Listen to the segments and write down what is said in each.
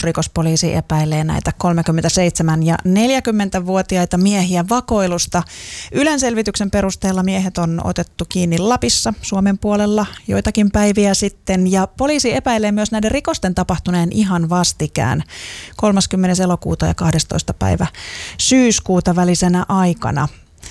talousrikospoliisi epäilee näitä 37- ja 40-vuotiaita miehiä vakoilusta. Ylen selvityksen perusteella miehet on otettu kiinni Lapissa Suomen puolella joitakin päiviä sitten. Ja poliisi epäilee myös näiden rikosten tapahtuneen ihan vastikään 30. elokuuta ja 12. päivä syyskuuta välisenä aikana.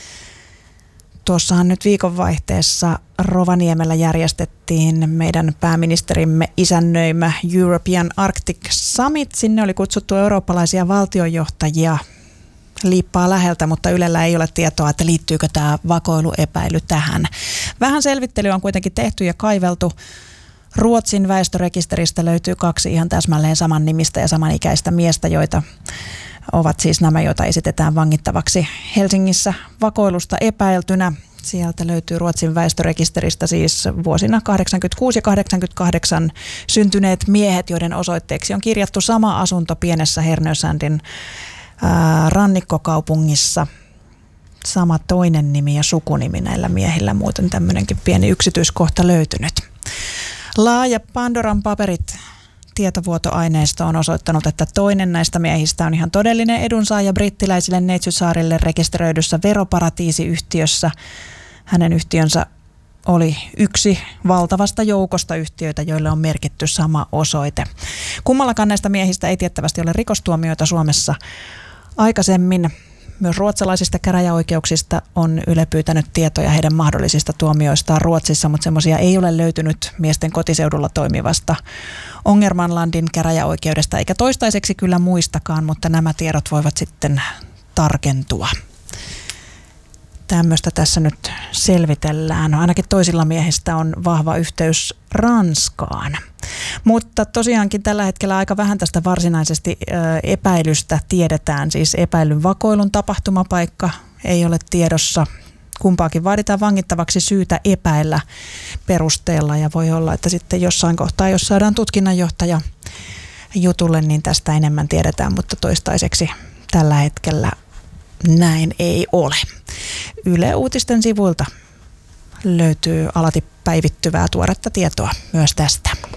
Tuossahan nyt viikonvaihteessa Rovaniemellä järjestettiin meidän pääministerimme isännöimä European Arctic Summit. Sinne oli kutsuttu eurooppalaisia valtionjohtajia liippaa läheltä, mutta Ylellä ei ole tietoa, että liittyykö tämä vakoiluepäily tähän. Vähän selvittelyä on kuitenkin tehty ja kaiveltu. Ruotsin väestörekisteristä löytyy 2 ihan täsmälleen saman nimistä ja samanikäistä miestä, joita ovat siis nämä, joita esitetään vangittavaksi Helsingissä vakoilusta epäiltynä. Sieltä löytyy Ruotsin väestörekisteristä siis vuosina 86 ja 88 syntyneet miehet, joiden osoitteeksi on kirjattu sama asunto pienessä Härnösandin rannikkokaupungissa. Sama toinen nimi ja sukunimi näillä miehillä, muuten tämmöinenkin pieni yksityiskohta löytynyt. Laaja Pandoran paperit tietovuotoaineisto on osoittanut, että toinen näistä miehistä on ihan todellinen edunsaaja brittiläisille Neitsytsaarille rekisteröidyssä veroparatiisiyhtiössä. Hänen yhtiönsä oli yksi valtavasta joukosta yhtiöitä, joille on merkitty sama osoite. Kummallakaan näistä miehistä ei tiettävästi ole rikostuomioita Suomessa aikaisemmin. Myös ruotsalaisista käräjäoikeuksista on Yle pyytänyt tietoja heidän mahdollisista tuomioistaan Ruotsissa, mutta semmoisia ei ole löytynyt miesten kotiseudulla toimivasta Ångermanlandin käräjäoikeudesta, eikä toistaiseksi kyllä muistakaan, mutta nämä tiedot voivat sitten tarkentua. Tämmöistä tässä nyt selvitellään. Ainakin toisilla miehistä on vahva yhteys Ranskaan. Mutta tosiaankin tällä hetkellä aika vähän tästä varsinaisesti epäilystä tiedetään. Siis epäilyn vakoilun tapahtumapaikka ei ole tiedossa. Kumpaakin vaaditaan vangittavaksi syytä epäillä perusteella ja voi olla, että sitten jossain kohtaa, jos saadaan tutkinnanjohtaja jutulle, niin tästä enemmän tiedetään, mutta toistaiseksi tällä hetkellä näin ei ole. Yle Uutisten sivuilta löytyy alati päivittyvää tuoretta tietoa myös tästä.